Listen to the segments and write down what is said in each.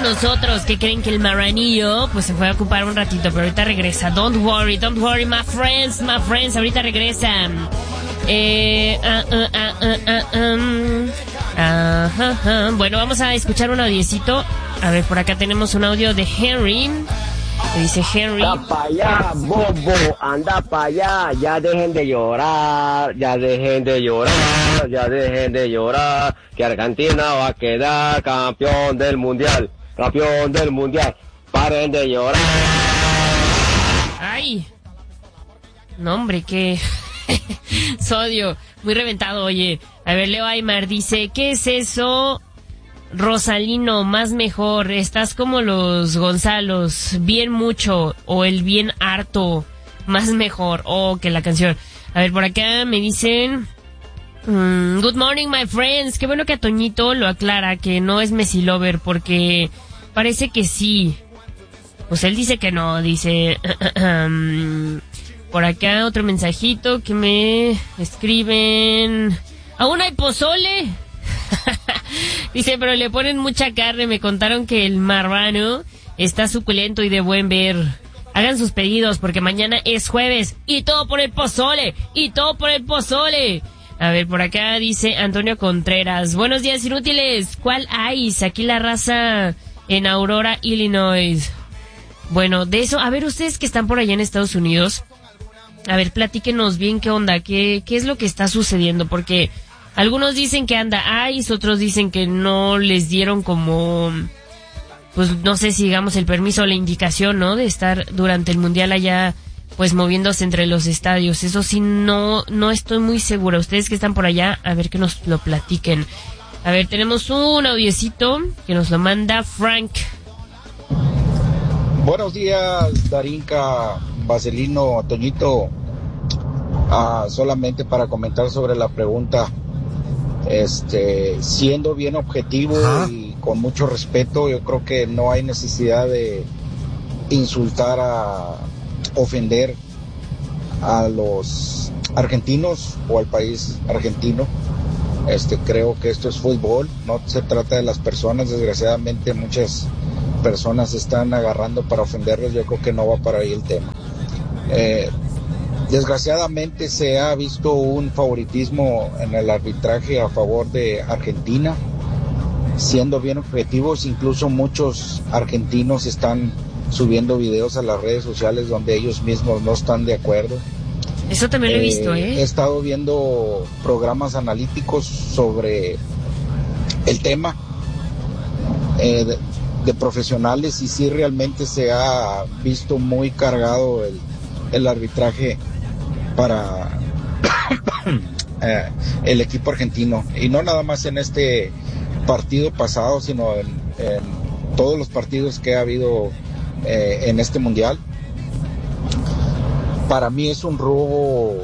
nosotros. ¿Qué creen? Que el marranillo pues se fue a ocupar un ratito, pero ahorita regresa. Don't worry, my friends. Ahorita regresa. Bueno, vamos a escuchar un audiecito. A ver, por acá tenemos un audio de Henry. Le dice Henry: anda pa' allá, bobo, anda pa' allá, ya dejen de llorar, que Argentina va a quedar campeón del mundial, paren de llorar. Ay, no hombre, qué sodio, muy reventado. Oye, a ver, Leo Aymar dice: ¿qué es eso? Rosalino, más mejor, estás como los Gonzalos, bien mucho, o el bien harto, más mejor, que la canción. A ver, por acá me dicen: good morning, my friends. Qué bueno que a Toñito lo aclara, que no es Messi lover, porque parece que sí. Pues él dice que no, dice... Por acá otro mensajito que me escriben: ¿aún hay pozole? Dice, pero le ponen mucha carne. Me contaron que el marrano está suculento y de buen ver. Hagan sus pedidos porque mañana es jueves. Y todo por el pozole. A ver, por acá dice Antonio Contreras: buenos días, inútiles. ¿Cuál hay? Aquí la raza en Aurora, Illinois. Bueno, de eso, a ver, ustedes que están por allá en Estados Unidos, a ver, platíquenos bien qué onda, qué es lo que está sucediendo, porque algunos dicen que anda ICE, otros dicen que no les dieron como, pues no sé si digamos el permiso o la indicación, ¿no? De estar durante el mundial allá, pues moviéndose entre los estadios. Eso sí, no estoy muy segura. Ustedes que están por allá, a ver que nos lo platiquen. A ver, tenemos un audiecito que nos lo manda Frank. Buenos días, Darinka, Vaselino, Toñito. Solamente para comentar sobre la pregunta. Siendo bien objetivo y con mucho respeto, yo creo que no hay necesidad de insultar, ofender a los argentinos o al país argentino. Creo que esto es fútbol, no se trata de las personas. Desgraciadamente muchas personas se están agarrando para ofenderlos. Yo creo que no va para ahí el tema. Desgraciadamente se ha visto un favoritismo en el arbitraje a favor de Argentina. Siendo bien objetivos, incluso muchos argentinos están subiendo videos a las redes sociales donde ellos mismos no están de acuerdo. Eso también lo he visto, He estado viendo programas analíticos sobre el tema de profesionales, y sí realmente se ha visto muy cargado el arbitraje para el equipo argentino, y no nada más en este partido pasado, sino en todos los partidos que ha habido en este mundial. Para mí es un robo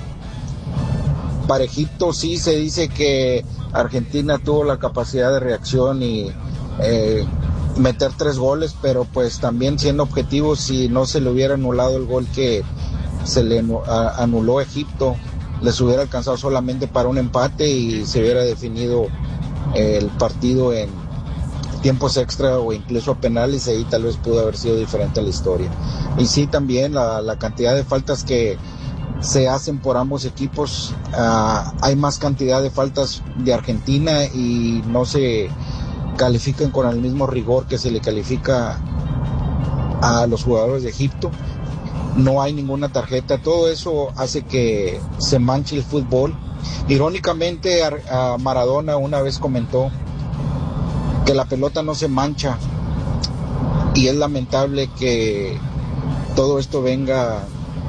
parejito. Sí se dice que Argentina tuvo la capacidad de reacción y meter 3 goles, pero pues también siendo objetivos, si no se le hubiera anulado el gol que se le anuló a Egipto, les hubiera alcanzado solamente para un empate y se hubiera definido el partido en tiempos extra o incluso penales, y ahí tal vez pudo haber sido diferente la historia. Y sí, también la cantidad de faltas que se hacen por ambos equipos, hay más cantidad de faltas de Argentina y no se califican con el mismo rigor que se le califica a los jugadores de Egipto. No hay ninguna tarjeta. Todo eso hace que se manche el fútbol. Irónicamente, Maradona una vez comentó que la pelota no se mancha, y es lamentable que todo esto venga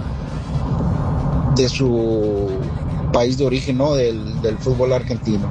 de su país de origen, ¿no? Del fútbol argentino.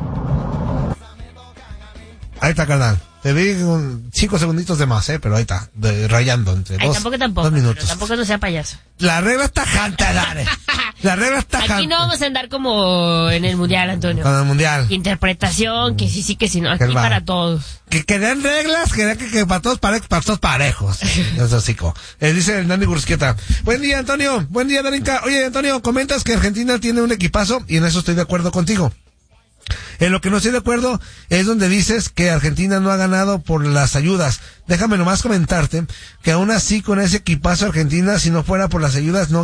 Ahí está, carnal. Te vi 5 segunditos de más, pero ahí está, rayando entre tampoco, 2 minutos. Tampoco no sea payaso. La regla está tajante, Dare. La regla está tajante. Aquí no vamos a andar como en el mundial, Antonio. Con el mundial. Interpretación, que sí, que sí, no. Aquí para todos. Que den reglas, que para todos parejos. Eso sí. Dice Hernán Gurrisqueta: buen día, Antonio. Buen día, Darinka. Oye, Antonio, comentas que Argentina tiene un equipazo, y en eso estoy de acuerdo contigo. En lo que no estoy de acuerdo es donde dices que Argentina no ha ganado por las ayudas. Déjame nomás comentarte que aún así con ese equipazo Argentina, si no fuera por las ayudas, no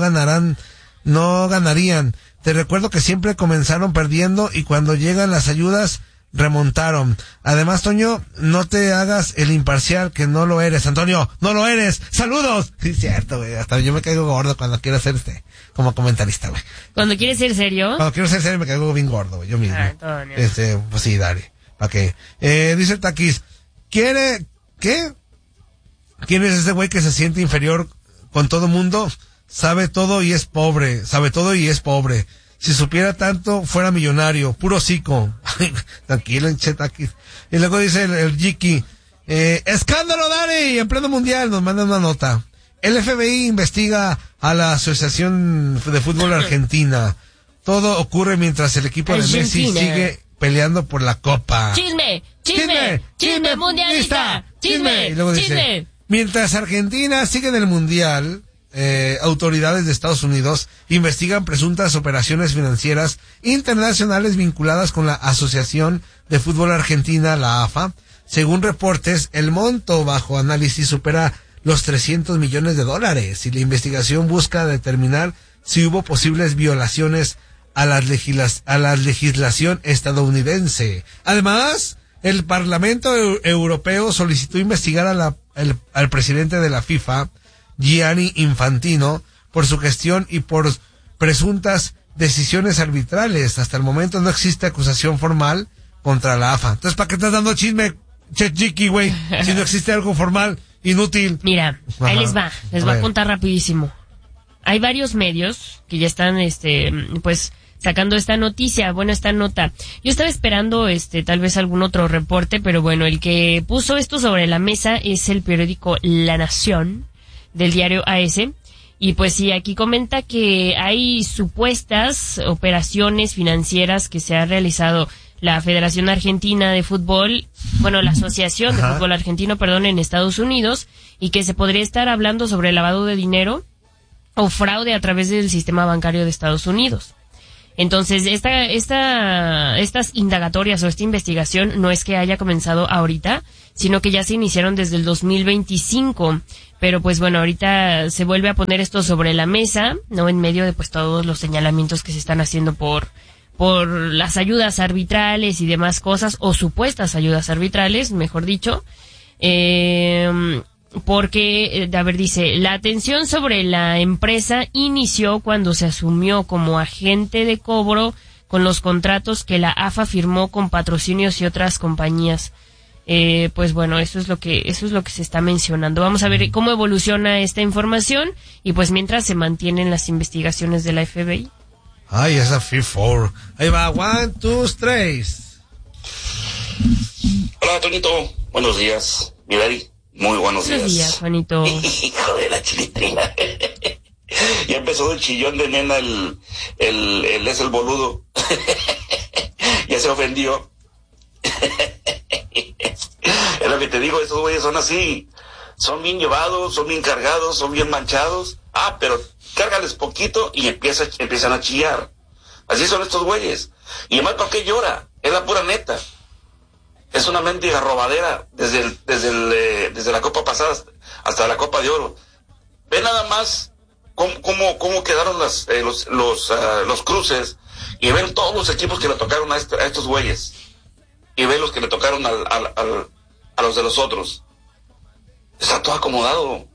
ganarían. Te recuerdo que siempre comenzaron perdiendo y cuando llegan las ayudas remontaron. Además, Toño, no te hagas el imparcial, que no lo eres, Antonio, no lo eres. ¡Saludos! Sí, cierto, güey, hasta yo me caigo gordo cuando quiero hacer como comentarista, güey. ¿Cuando quieres ser serio? Cuando quiero ser serio me caigo bien gordo, güey, yo mismo. Antonio. Pues sí, dale. ¿Para qué? Dice el Taquis, ¿qué? ¿Quién es ese güey que se siente inferior con todo mundo? Sabe todo y es pobre. Si supiera tanto, fuera millonario. Puro hocico. Tranquilo, Taquis. Y luego dice el Jiki, escándalo, Dani, en pleno mundial, nos mandan una nota. El FBI investiga a la Asociación de Fútbol Argentina. Todo ocurre mientras el equipo de Messi sigue peleando por la copa. ¡Chisme mundialista! ¡Chisme! Y luego dice, mientras Argentina sigue en el mundial, autoridades de Estados Unidos investigan presuntas operaciones financieras internacionales vinculadas con la Asociación de Fútbol Argentina, la AFA. Según reportes, el monto bajo análisis supera los $300 millones y la investigación busca determinar si hubo posibles violaciones a la legislación estadounidense. Además, el Parlamento Europeo solicitó investigar al presidente de la FIFA, Gianni Infantino, por su gestión y por presuntas decisiones arbitrales. Hasta el momento no existe acusación formal contra la AFA. Entonces, ¿para qué estás dando chisme, Chiqui, güey? Si no existe algo formal, inútil. Mira, ahí les va a contar rapidísimo. Hay varios medios que ya están, pues, sacando esta noticia, esta nota. Yo estaba esperando, tal vez algún otro reporte, pero bueno, el que puso esto sobre la mesa es el periódico La Nación, del diario AS, y pues sí, aquí comenta que hay supuestas operaciones financieras que se ha realizado la Federación Argentina de Fútbol, la Asociación de Fútbol Argentino, en Estados Unidos, y que se podría estar hablando sobre lavado de dinero o fraude a través del sistema bancario de Estados Unidos. Entonces, estas indagatorias o esta investigación no es que haya comenzado ahorita, sino que ya se iniciaron desde el 2025. Pero pues bueno, ahorita se vuelve a poner esto sobre la mesa, ¿no? En medio de pues todos los señalamientos que se están haciendo por las ayudas arbitrales y demás cosas, o supuestas ayudas arbitrales, mejor dicho. Porque, dice, la atención sobre la empresa inició cuando se asumió como agente de cobro con los contratos que la AFA firmó con Patrocinios y otras compañías. Pues bueno, eso es lo que se está mencionando. Vamos a ver cómo evoluciona esta información y pues mientras se mantienen las investigaciones de la FBI. Ay, esa F4. Ahí va, 1, 2, 3. Hola, Toñito. Buenos días. Mi Daddy. Muy buenos días. Buenos días, Juanito. Hijo de la chilitrina. Ya empezó el chillón de nena, el boludo. Ya se ofendió. Es lo que te digo, estos güeyes son así. Son bien llevados, son bien cargados, son bien manchados. Pero cárgales poquito y empiezan a chillar. Así son estos güeyes. Y además, ¿para qué llora? Es la pura neta. Es una mendiga robadera desde la Copa pasada hasta la Copa de Oro. Ve nada más cómo quedaron los cruces y ven todos los equipos que le tocaron a estos güeyes y ven los que le tocaron a los de los otros. Está todo acomodado.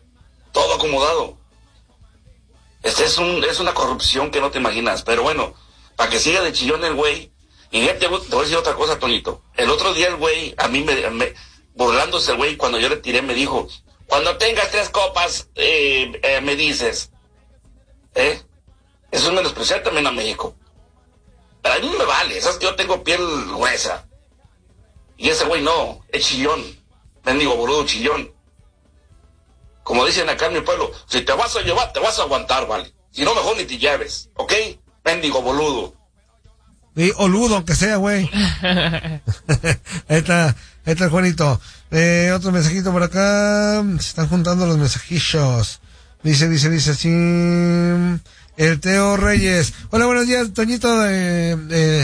Es una corrupción que no te imaginas. Pero bueno, para que siga de chillón el güey. Y ya te voy a decir otra cosa, Toñito. El otro día el güey, a mí burlándose el güey, cuando yo le tiré, me dijo, cuando tengas 3 copas, me dices. Eso es menospreciar también a México. Pero a mí me vale, sabes que yo tengo piel gruesa. Y ese güey no, es chillón. Mendigo boludo chillón. Como dicen acá en mi pueblo, si te vas a llevar, te vas a aguantar, vale. Si no, mejor ni te lleves, ¿ok? Mendigo boludo. Sí, oludo, aunque sea, güey. Ahí está el Juanito. Otro mensajito por acá. Se están juntando los mensajillos. Dice así. El Teo Reyes. Hola, buenos días, Toñito.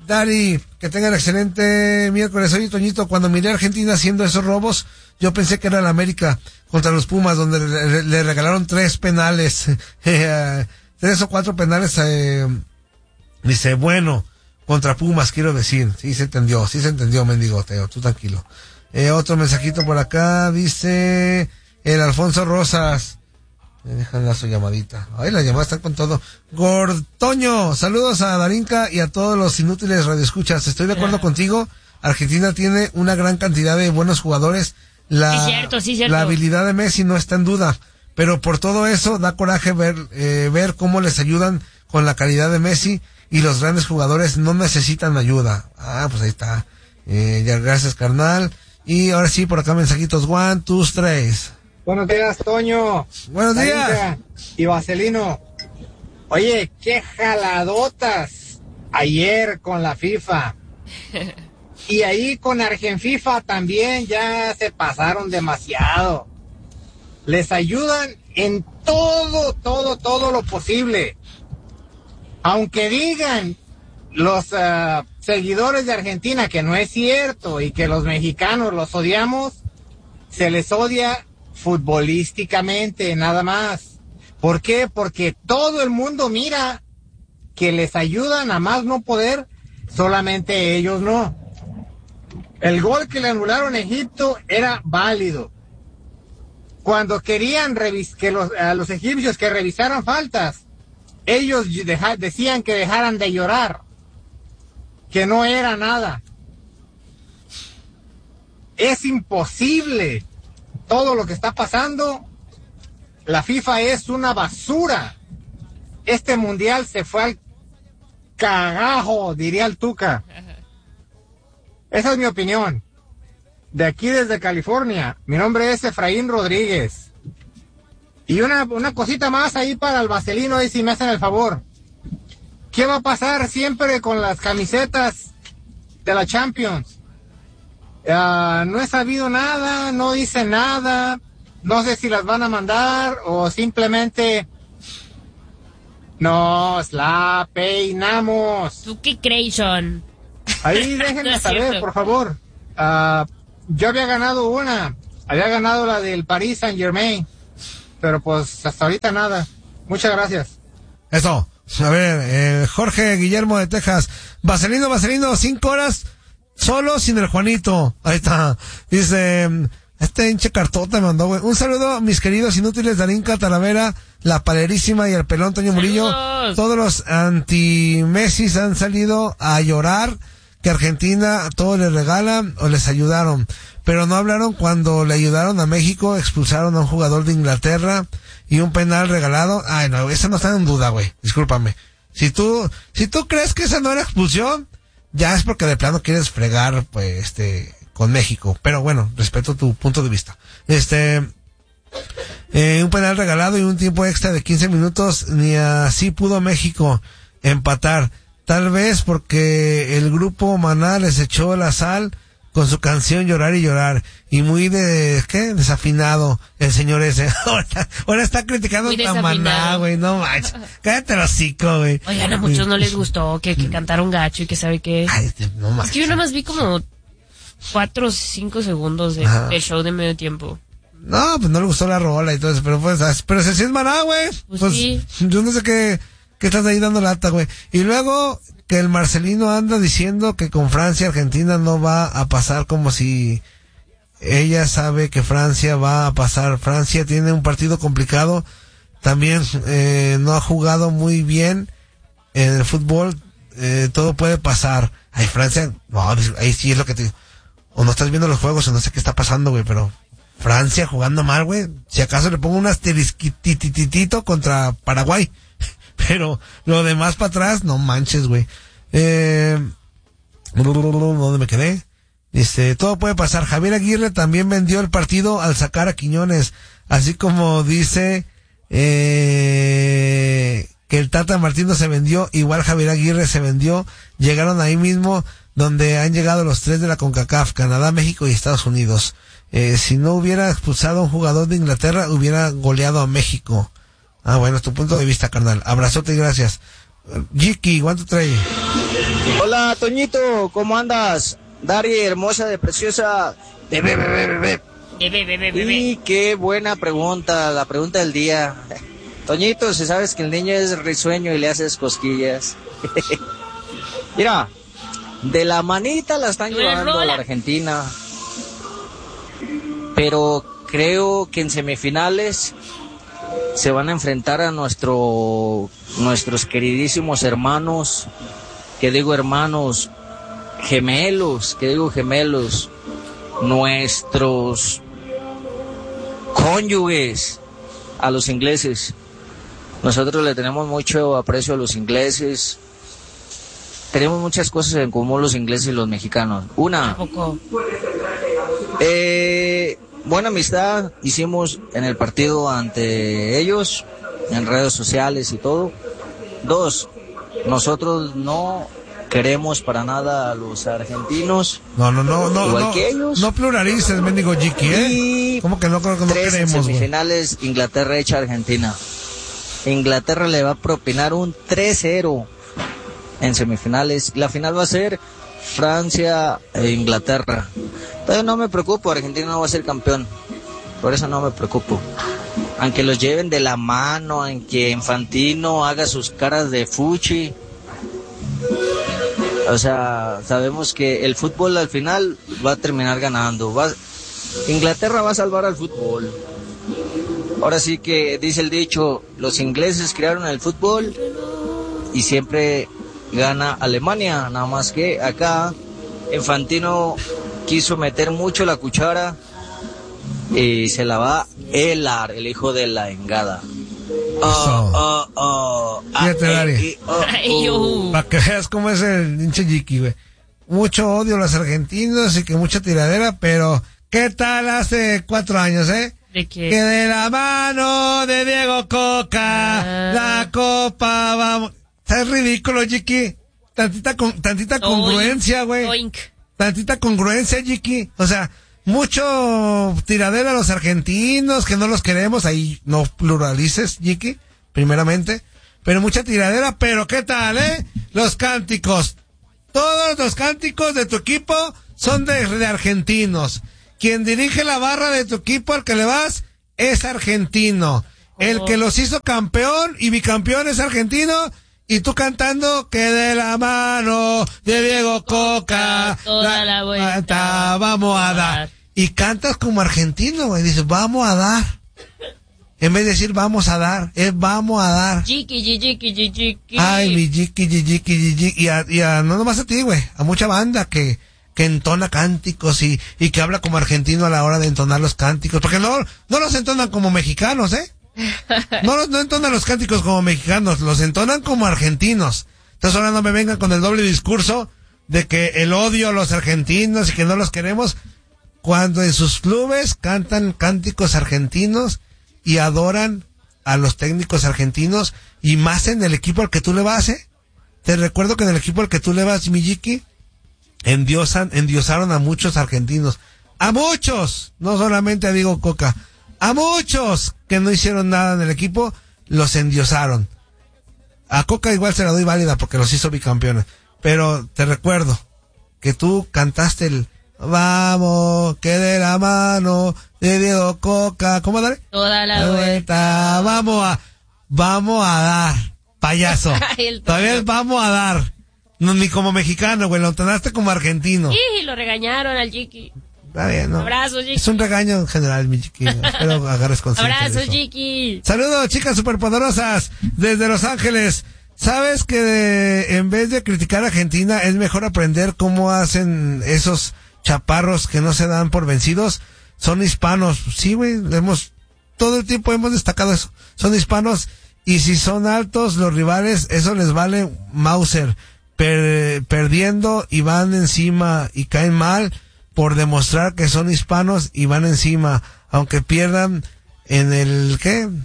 Dari, que tengan excelente miércoles. Oye, Toñito, cuando miré a Argentina haciendo esos robos, yo pensé que era la América contra los Pumas, donde le regalaron 3 penales, 3 o 4 penales, dice, bueno, contra Pumas, quiero decir. Sí se entendió, mendigo, Teo, tú tranquilo. Otro mensajito por acá, dice, el Alfonso Rosas. Me dejan la su llamadita. Ay, las llamadas están con todo. Gortoño, saludos a Darinka y a todos los inútiles radioescuchas. Estoy de acuerdo contigo. Argentina tiene una gran cantidad de buenos jugadores. Sí, cierto. La habilidad de Messi no está en duda. Pero por todo eso da coraje ver cómo les ayudan con la calidad de Messi y los grandes jugadores no necesitan ayuda. Ah, pues ahí está. Ya, gracias, carnal. Y ahora sí, por acá mensajitos. 1, 2, 3. Buenos días, Toño. Buenos días. Darinka y Vaselino. Oye, qué jaladotas ayer con la FIFA. Y ahí con Argenfifa también ya se pasaron demasiado. Les ayudan en todo lo posible. Aunque digan los seguidores de Argentina que no es cierto y que los mexicanos los odiamos, se les odia futbolísticamente, nada más. ¿Por qué? Porque todo el mundo mira que les ayudan a más no poder, solamente ellos no. El gol que le anularon a Egipto era válido. Cuando querían a los egipcios que revisaran faltas, ellos decían que dejaran de llorar, que no era nada. Es imposible todo lo que está pasando. La FIFA es una basura. Este mundial se fue al cagajo, diría el Tuca. Esa es mi opinión. De aquí desde California. Mi nombre es Efraín Rodríguez. Y una cosita más ahí para el Vaselino, ahí si me hacen el favor. ¿Qué va a pasar siempre con las camisetas de la Champions? No he sabido nada, no dice nada. No sé si las van a mandar o simplemente nos la peinamos. ¿Tú qué crees, Sean? Ahí déjenme No es saber, cierto. por favor. Yo había ganado la del Paris Saint-Germain, pero pues hasta ahorita nada. Muchas gracias. Eso. A ver, Jorge Guillermo de Texas. Vaselino, 5 horas solo sin el Juanito. Ahí está. Dice, este hinche cartota me mandó, güey. Un saludo a mis queridos inútiles Darinka, Talavera, la Palerísima y el pelón Toño Murillo. ¡Saludos! Todos los anti-Messis han salido a llorar que Argentina todo les regalan o les ayudaron. Pero no hablaron cuando le ayudaron a México, expulsaron a un jugador de Inglaterra y un penal regalado. Ay, no, esa no está en duda, güey. Discúlpame. Si tú crees que esa no era expulsión, ya es porque de plano quieres fregar, pues, con México. Pero bueno, respeto tu punto de vista. Un penal regalado y un tiempo extra de 15 minutos, ni así pudo México empatar. Tal vez porque el grupo Maná les echó la sal con su canción Llorar y Llorar. Y muy desafinado el señor ese. Ahora está criticando a Maná, güey. No manches. Cállate el hocico, güey. Oigan, a muchos no les gustó que cantaron gacho y que sabe qué. Ay, no manches. Es que yo nada más vi como 4 o 5 segundos de show de medio tiempo. No, pues no le gustó la rola y todo eso, pero si es Maná, güey. Pues sí. Yo no sé qué estás ahí dando lata, güey. Y luego que el Marcelino anda diciendo que con Francia Argentina no va a pasar, como si ella sabe que Francia va a pasar. Francia tiene un partido complicado. También no ha jugado muy bien en el fútbol. Todo puede pasar. Ay, Francia, no, ahí sí es lo que te... O no estás viendo los juegos o no sé qué está pasando, güey, pero Francia jugando mal, güey. Si acaso le pongo un asterisquititito contra Paraguay. Pero lo demás para atrás, no manches, güey. ¿Dónde me quedé? Todo puede pasar. Javier Aguirre también vendió el partido al sacar a Quiñones. Así como dice que el Tata Martino se vendió, igual Javier Aguirre se vendió. Llegaron ahí mismo donde han llegado los 3 de la CONCACAF, Canadá, México y Estados Unidos. Si no hubiera expulsado a un jugador de Inglaterra, hubiera goleado a México. Ah, bueno, es tu punto de vista, carnal. Abrazote y gracias. Jiki, ¿cuánto trae? Hola, Toñito, ¿cómo andas? Dari, hermosa, de preciosa. Y qué buena pregunta, la pregunta del día. Toñito, si sabes que el niño es risueño y le haces cosquillas. Mira, de la manita la están llevando a la Argentina. Pero creo que en semifinales se van a enfrentar a nuestros queridísimos hermanos, gemelos, nuestros cónyuges, a los ingleses. Nosotros le tenemos mucho aprecio a los ingleses. Tenemos muchas cosas en común los ingleses y los mexicanos. Una, buena amistad hicimos en el partido ante ellos, en redes sociales y todo. Dos, nosotros no queremos para nada a los argentinos. No, igual que ellos. No pluralices, mendigo Jiki, Y ¿cómo que no queremos, en semifinales, Inglaterra echa a Argentina. Inglaterra le va a propinar un 3-0 en semifinales. La final va a ser Francia e Inglaterra. Entonces no me preocupo, Argentina no va a ser campeón. Por eso no me preocupo. Aunque los lleven de la mano, aunque Infantino haga sus caras de fuchi. O sea, sabemos que el fútbol al final va a terminar ganando. Inglaterra va a salvar al fútbol. Ahora sí que dice el dicho, los ingleses crearon el fútbol y siempre gana Alemania. Nada más que acá Infantino quiso meter mucho la cuchara y se la va a helar, el hijo de la engada. Fíjate, Dari. Para que veas cómo es el hinche Jiki, güey. Mucho odio a los argentinos y que mucha tiradera, pero ¿qué tal hace 4 años, ¿De qué? Que de la mano de Diego Coca, la copa, vamos. ¿Sabes ridículo, Jiki? Tantita congruencia, güey. Tantita congruencia, Jiki. O sea, mucho tiradera a los argentinos, que no los queremos, ahí no pluralices, Jiki, primeramente, pero mucha tiradera, pero ¿qué tal, los cánticos? Todos los cánticos de tu equipo son de argentinos. Quien dirige la barra de tu equipo al que le vas es argentino. El que los hizo campeón y bicampeón es argentino. Y tú cantando que de la mano de Diego Coca, toda la vuelta vamos a dar. Y cantas como argentino, güey. Dices, vamos a dar. En vez de decir vamos a dar, es vamos a dar. Jiki. Ay, mi Jiki. Y no nomás a ti, güey. A mucha banda que entona cánticos y que habla como argentino a la hora de entonar los cánticos. Porque no los entonan como mexicanos, No entonan los cánticos como mexicanos, los entonan como argentinos. Entonces ahora no me vengan con el doble discurso de que el odio a los argentinos y que no los queremos, cuando en sus clubes cantan cánticos argentinos y adoran a los técnicos argentinos, y más en el equipo al que tú le vas, Te recuerdo que en el equipo al que tú le vas, Mijiki, endiosaron a muchos argentinos. A muchos, no solamente a Diego Coca. A muchos que no hicieron nada en el equipo, los endiosaron. A Coca igual se la doy válida porque los hizo bicampeones. Pero te recuerdo que tú cantaste el vamos, que de la mano de Diego Coca. ¿Cómo dale? Toda la vuelta. Vamos a dar, payaso. Todavía es vamos a dar. No, ni como mexicano, güey, lo entonaste como argentino. Y lo regañaron al Jiki. Está bien, ¿no? Abrazo, Jiki. Es un regaño en general, mi Jiki. Espero agarres conciencia. Abrazo, Jiki. Saludos, chicas superpoderosas desde Los Ángeles. ¿Sabes que en vez de criticar a Argentina es mejor aprender cómo hacen esos chaparros que no se dan por vencidos? Son hispanos. Sí, güey, todo el tiempo hemos destacado eso. Son hispanos, y si son altos los rivales, eso les vale Mauser. Perdiendo y van encima y caen mal por demostrar que son hispanos y van encima, aunque pierdan en el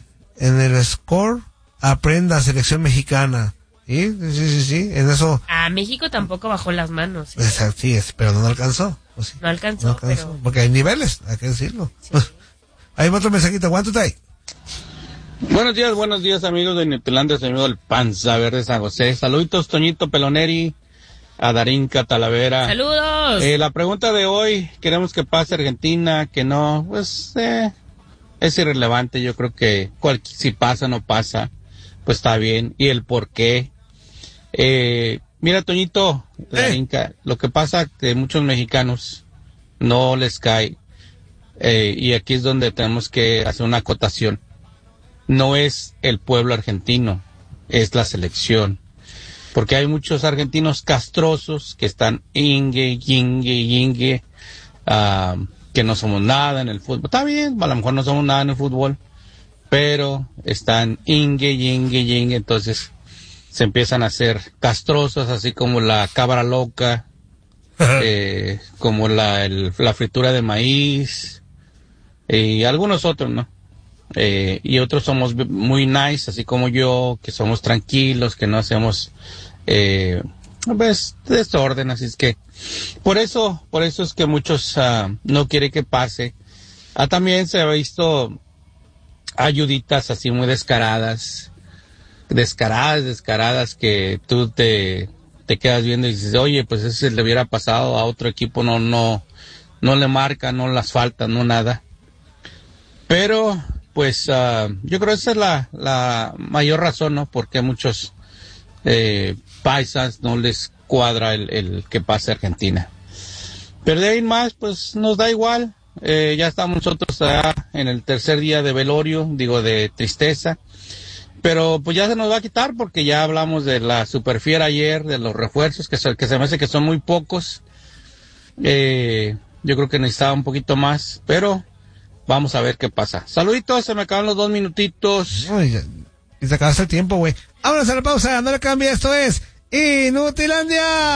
score. Aprenda selección mexicana. Sí, en eso. A México tampoco bajó las manos. Exacto, sí, pero no alcanzó. ¿Sí? No alcanzó. Pero... porque hay niveles, hay que decirlo. Sí. Hay otro mensajito, ¿cuánto hay? Buenos días amigos de Netilandia, amigo del Panza Verde San José. Saluditos, Toñito Peloneri. a Darinka Talavera. ¡Saludos! La pregunta de hoy, queremos que pase Argentina, que no, pues es irrelevante. Yo creo que si pasa o no pasa, pues está bien. Y el por qué. Mira, Toñito, Darinka, lo que pasa que muchos mexicanos no les cae, y aquí es donde tenemos que hacer una acotación. No es el pueblo argentino, es la selección. Porque hay muchos argentinos castrosos que están ingue, que no somos nada en el fútbol. Está bien, a lo mejor no somos nada en el fútbol, pero están ingue, entonces se empiezan a hacer castrosos, así como la cabra loca, como la fritura de maíz, y algunos otros, ¿no? Y otros somos muy nice, así como yo, que somos tranquilos, que no hacemos pues desorden. Así es que por eso es que muchos no quieren que pase. También se ha visto ayuditas así muy descaradas, que tú te quedas viendo y dices, oye, pues ese le hubiera pasado a otro equipo, no le marca, no las falta, no nada. Pero pues yo creo que esa es la mayor razón, ¿no? Porque muchos paisas no les cuadra el que pase Argentina. Pero de ahí más, pues nos da igual. Ya estamos nosotros en el tercer día de velorio, de tristeza. Pero pues ya se nos va a quitar porque ya hablamos de la superfiera ayer, de los refuerzos, que se me hace que son muy pocos. Yo creo que necesitaba un poquito más, pero vamos a ver qué pasa. Saluditos, se me acaban los 2 minutitos. Ay, y se acabaste el tiempo, güey. Vámonos a la pausa, no le cambie, esto es Inutilandia.